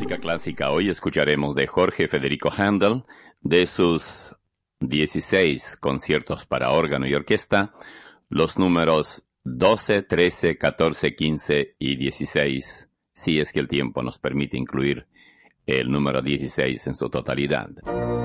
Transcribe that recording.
música clásica. Hoy escucharemos de Jorge Federico Händel, de sus 16 conciertos para órgano y orquesta, los números 12, 13, 14, 15 y 16, si es que el tiempo nos permite incluir el número 16 en su totalidad.